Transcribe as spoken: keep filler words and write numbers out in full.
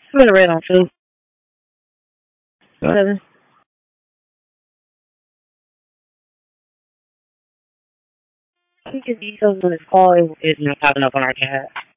I'm gonna read on too. Whatever. I think his details on his call is, is not popping up on our tab.